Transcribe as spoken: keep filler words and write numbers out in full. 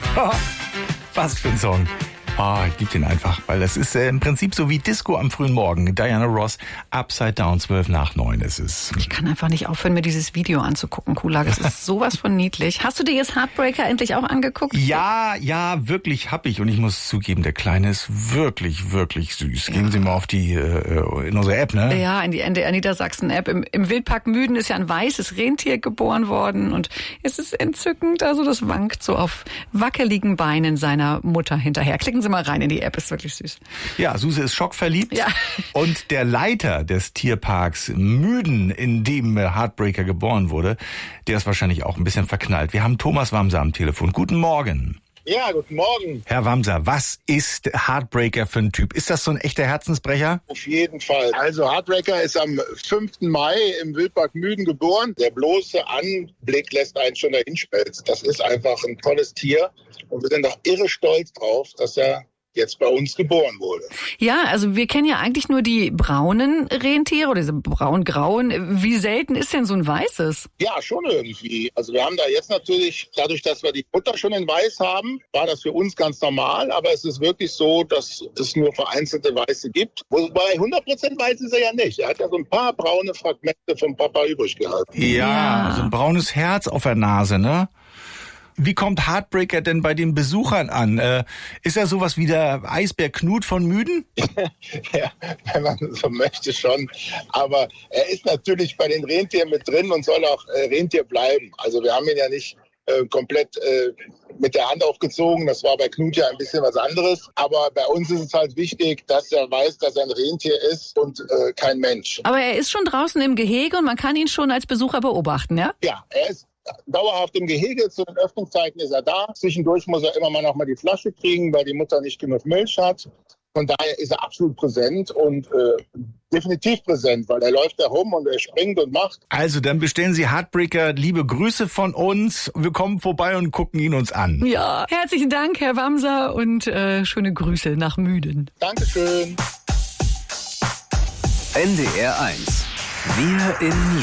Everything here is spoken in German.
Was für ein Song. Oh, ich liebe den einfach, weil das ist äh, im Prinzip so wie Disco am frühen Morgen. Diana Ross, Upside Down, zwölf nach neun ist es. Ich kann einfach nicht aufhören, mir dieses Video anzugucken, Kulak. Es ist sowas von niedlich. Hast du dir jetzt Heartbreaker endlich auch angeguckt? Ja, ja, wirklich hab ich. Und ich muss zugeben, der Kleine ist wirklich, wirklich süß. Ja. Gehen Sie mal auf die, äh, in unsere App, ne? Ja, in die N D R Niedersachsen-App. Im, Im Wildpark Müden ist ja ein weißes Rentier geboren worden. Und es ist entzückend. Also das wankt so auf wackeligen Beinen seiner Mutter hinterher. Klicken Sie mal rein in die App, ist wirklich süß. Ja, Suse ist schockverliebt. Ja. Und der Leiter des Tierparks Müden, in dem Heartbreaker geboren wurde, der ist wahrscheinlich auch ein bisschen verknallt. Wir haben Thomas Wamser am Telefon. Guten Morgen. Ja, guten Morgen. Herr Wamser, was ist Heartbreaker für ein Typ? Ist das so ein echter Herzensbrecher? Auf jeden Fall. Also Heartbreaker ist am fünften Mai im Wildpark Müden geboren. Der bloße Anblick lässt einen schon dahin schmelzen. Das ist einfach ein tolles Tier. Und wir sind auch irre stolz drauf, dass er jetzt bei uns geboren wurde. Ja, also wir kennen ja eigentlich nur die braunen Rentiere oder diese braun-grauen. Wie selten ist denn so ein weißes? Ja, schon irgendwie. Also wir haben da jetzt natürlich, dadurch, dass wir die Mutter schon in weiß haben, war das für uns ganz normal. Aber es ist wirklich so, dass es nur vereinzelte Weiße gibt. Wobei hundert Prozent weiß ist er ja nicht. Er hat ja so ein paar braune Fragmente vom Papa übrig gehalten. Ja, Ja. so ein braunes Herz auf der Nase, ne? Wie kommt Heartbreaker denn bei den Besuchern an? Äh, ist er sowas wie der Eisbär Knut von Müden? Ja, wenn man so möchte schon. Aber er ist natürlich bei den Rentieren mit drin und soll auch äh, Rentier bleiben. Also wir haben ihn ja nicht äh, komplett äh, mit der Hand aufgezogen. Das war bei Knut ja ein bisschen was anderes. Aber bei uns ist es halt wichtig, dass er weiß, dass er ein Rentier ist und äh, kein Mensch. Aber er ist schon draußen im Gehege und man kann ihn schon als Besucher beobachten, ja? Ja, er ist dauerhaft im Gehege. Zu den Öffnungszeiten ist er da. Zwischendurch muss er immer mal noch mal die Flasche kriegen, weil die Mutter nicht genug Milch hat. Von daher ist er absolut präsent und äh, definitiv präsent, weil er läuft da rum und er springt und macht. Also, dann bestellen Sie Heartbreaker. Liebe Grüße von uns. Wir kommen vorbei und gucken ihn uns an. Ja, herzlichen Dank, Herr Wamser, und äh, schöne Grüße nach Müden. Dankeschön. N D R eins. Wir in